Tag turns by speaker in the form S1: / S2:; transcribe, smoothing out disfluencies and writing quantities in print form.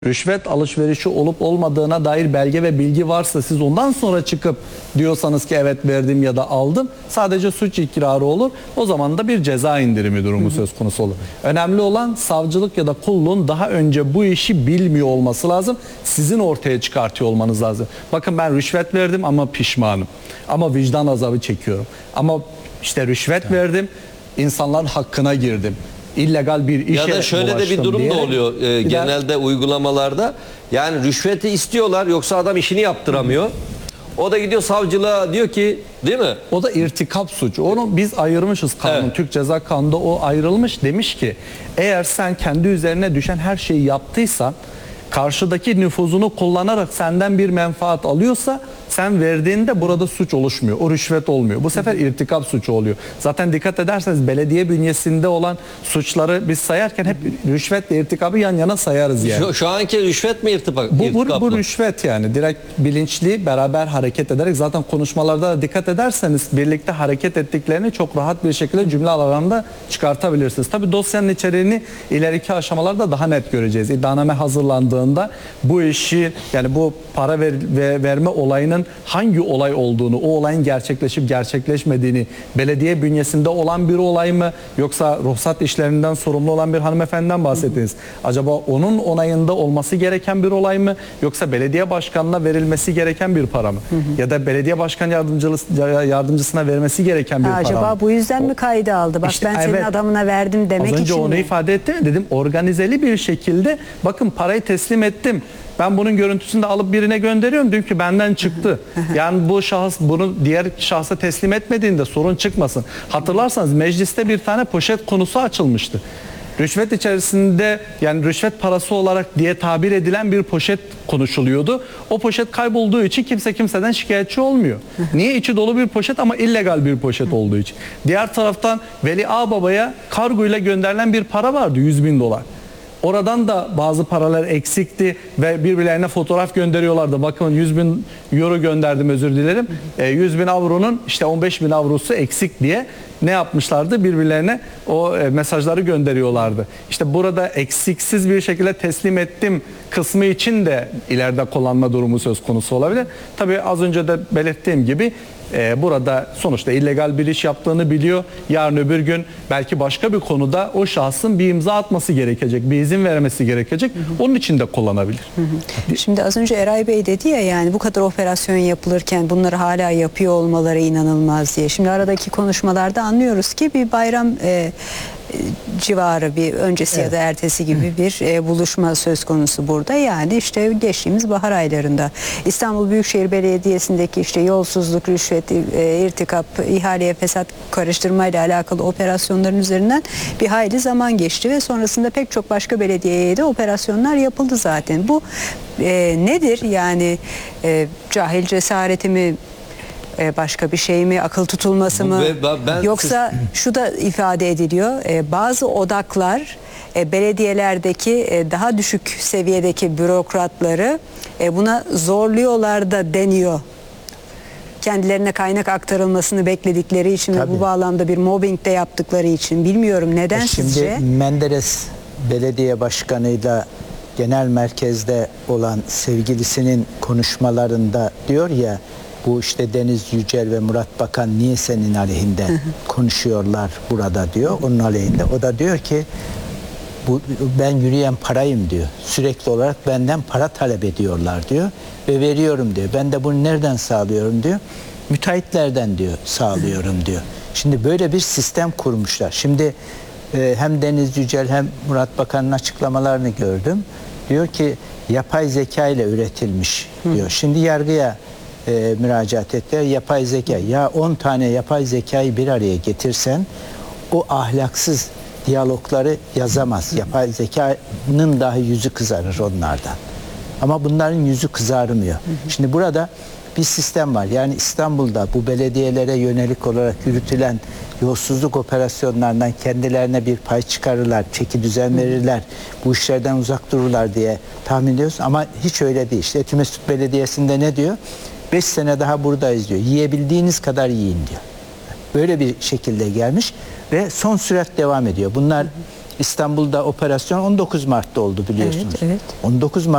S1: Rüşvet alışverişi olup olmadığına dair belge ve bilgi varsa siz ondan sonra çıkıp diyorsanız ki evet verdim ya da aldım, sadece suç ikrarı olur. O zaman da bir ceza indirimi durumu söz konusu olur. Önemli olan savcılık ya da kulluğun daha önce bu işi bilmiyor olması lazım. Sizin ortaya çıkartıyor olmanız lazım. Bakın ben rüşvet verdim ama pişmanım. Ama vicdan azabı çekiyorum. Ama işte rüşvet verdim, insanların hakkına girdim. İllegal bir işe
S2: ya da şöyle de bir durum da oluyor genelde uygulamalarda. Yani rüşveti istiyorlar, yoksa adam işini yaptıramıyor. O da gidiyor savcılığa, diyor ki, değil mi?
S1: O da irtikap suçu. Onu biz ayırmışız kanun.
S2: Evet.
S1: Türk Ceza Kanunu'nda o ayrılmış. Demiş ki eğer sen kendi üzerine düşen her şeyi yaptıysan, karşıdaki nüfuzunu kullanarak senden bir menfaat alıyorsa, sen verdiğinde burada suç oluşmuyor. O rüşvet olmuyor. Bu sefer irtikap suçu oluyor. Zaten dikkat ederseniz belediye bünyesinde olan suçları biz sayarken hep rüşvetle irtikabı yan yana sayarız yani.
S2: Şu anki rüşvet mi irtikap
S1: Bu
S2: mı?
S1: rüşvet yani. Direkt bilinçli beraber hareket ederek, zaten konuşmalarda da dikkat ederseniz birlikte hareket ettiklerini çok rahat bir şekilde cümle aralarında çıkartabilirsiniz. Tabii dosyanın içeriğini ileriki aşamalarda daha net göreceğiz. İddianame hazırlandığında bu işi, yani bu para verme olayının hangi olay olduğunu, o olayın gerçekleşip gerçekleşmediğini, belediye bünyesinde olan bir olay mı, yoksa ruhsat işlerinden sorumlu olan bir hanımefendiden bahsettiniz. Acaba onun onayında olması gereken bir olay mı, yoksa belediye başkanına verilmesi gereken bir para mı? Ya da belediye başkan yardımcısına vermesi gereken bir para mı?
S3: Acaba bu yüzden mi kaydı aldı? Bak
S1: İşte
S3: ben senin adamına verdim demek için. Az
S1: önce onu ifade ettim, dedim organizeli bir şekilde bakın parayı teslim ettim. Ben bunun görüntüsünü de alıp birine gönderiyorum. Diyorum ki benden çıktı. Yani bu şahıs bunu diğer şahsa teslim etmediğinde sorun çıkmasın. Hatırlarsanız mecliste bir tane poşet konusu açılmıştı. Rüşvet içerisinde, yani rüşvet parası olarak diye tabir edilen bir poşet konuşuluyordu. O poşet kaybolduğu için kimse kimseden şikayetçi olmuyor. Niye? İçi dolu bir poşet ama illegal bir poşet olduğu için. Diğer taraftan Veli Ağbaba'ya kargo ile gönderilen bir para vardı, 100.000 dolar. Oradan da bazı paralar eksikti ve birbirlerine fotoğraf gönderiyorlardı. Bakın 100.000 euro gönderdim, özür dilerim. 100.000 avronun işte 15.000 avrosu eksik diye ne yapmışlardı? Birbirlerine o mesajları gönderiyorlardı. İşte burada eksiksiz bir şekilde teslim ettim kısmı için de ileride kullanma durumu söz konusu olabilir. Tabii az önce de belirttiğim gibi burada sonuçta illegal bir iş yaptığını biliyor. Yarın öbür gün belki başka bir konuda o şahsın bir imza atması gerekecek, bir izin vermesi gerekecek. Onun için de kullanabilir.
S3: Şimdi az önce Eray Bey dedi ya, yani bu kadar operasyon yapılırken bunları hala yapıyor olmaları inanılmaz diye. Şimdi aradaki konuşmalarda anlıyoruz ki bir bayram civarı bir öncesi ya da ertesi gibi bir buluşma söz konusu burada. Yani işte geçtiğimiz bahar aylarında İstanbul Büyükşehir Belediyesi'ndeki işte yolsuzluk, rüşvet, irtikap, ihaleye fesat karıştırma ile alakalı operasyonların üzerinden bir hayli zaman geçti ve sonrasında pek çok başka belediyeye de operasyonlar yapıldı zaten. Bu nedir? Yani cahil cesareti mi? Başka bir şey mi, akıl tutulması mı, yoksa şu da ifade ediliyor, bazı odaklar belediyelerdeki daha düşük seviyedeki bürokratları buna zorluyorlar da deniyor. Kendilerine kaynak aktarılmasını bekledikleri için ve bu bağlamda bir mobbing de yaptıkları için. Bilmiyorum neden sizce?
S4: Şimdi Menderes Belediye Başkanı'yla genel merkezde olan sevgilisinin konuşmalarında diyor ya, bu işte Deniz Yücel ve Murat Bakan niye senin aleyhinde konuşuyorlar burada diyor, onun aleyhinde. O da diyor ki ben yürüyen parayım diyor. Sürekli olarak benden para talep ediyorlar diyor ve veriyorum diyor. Ben de bunu nereden sağlıyorum diyor. Müteahhitlerden diyor sağlıyorum diyor. Şimdi böyle bir sistem kurmuşlar. Şimdi hem Deniz Yücel hem Murat Bakan'ın açıklamalarını gördüm. Diyor ki yapay zeka ile üretilmiş diyor. Şimdi yargıya müracaat ettiler. Yapay zeka. Ya 10 tane yapay zekayı bir araya getirsen o ahlaksız diyalogları yazamaz. Yapay zekanın dahi yüzü kızarır onlardan. Ama bunların yüzü kızarmıyor. Şimdi burada bir sistem var. Yani İstanbul'da bu belediyelere yönelik olarak yürütülen yolsuzluk operasyonlarından kendilerine bir pay çıkarırlar, çeki düzen verirler, bu işlerden uzak dururlar diye tahmin ediyoruz. Ama hiç öyle değil. İşte Etimesgut Belediyesi'nde ne diyor? 5 sene daha buradayız diyor. Yiyebildiğiniz kadar yiyin diyor. Böyle bir şekilde gelmiş ve son sürat devam ediyor. Bunlar İstanbul'da operasyon 19 Mart'ta oldu biliyorsunuz.
S3: Evet, evet.
S4: 19 Mart